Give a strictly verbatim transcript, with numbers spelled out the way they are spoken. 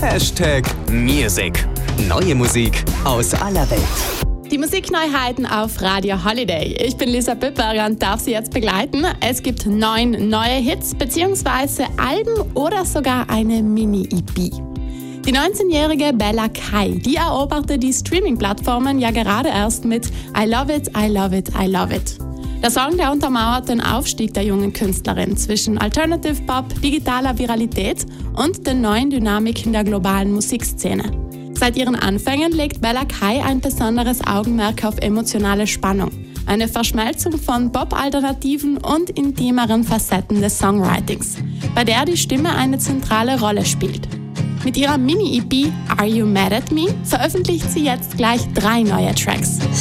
Hashtag Music. Neue Musik aus aller Welt. Die Musikneuheiten auf Radio Holiday. Ich bin Lisa Pipper und darf Sie jetzt begleiten. Es gibt neun neue Hits bzw. Alben oder sogar eine Mini-E P. Die neunzehnjährige Bella Kai, die eroberte die Streaming-Plattformen ja gerade erst mit I Love It, I Love It, I Love It. Der Song, der untermauert den Aufstieg der jungen Künstlerin zwischen Alternative Pop, digitaler Viralität und den neuen Dynamiken der globalen Musikszene. Seit ihren Anfängen legt Bella Kai ein besonderes Augenmerk auf emotionale Spannung, eine Verschmelzung von Pop-Alternativen und intimeren Facetten des Songwritings, bei der die Stimme eine zentrale Rolle spielt. Mit ihrer Mini-E P Are You Mad at Me veröffentlicht sie jetzt gleich drei neue Tracks.